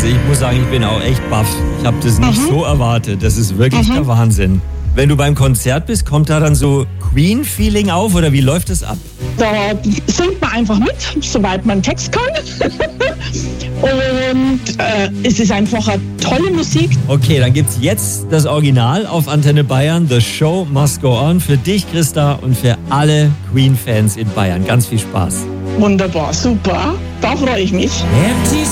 Also ich muss sagen, ich bin auch echt baff. Ich habe das nicht so erwartet. Das ist wirklich der Wahnsinn. Wenn du beim Konzert bist, kommt da dann so Queen-Feeling auf oder wie läuft das ab? Da singt man einfach mit, soweit man Text kann. Und es ist einfach eine tolle Musik. Okay, dann gibt's jetzt das Original auf Antenne Bayern. The Show Must Go On. Für dich, Christa, und für alle Queen-Fans in Bayern. Ganz viel Spaß. Wunderbar, super. Da freue ich mich. Empty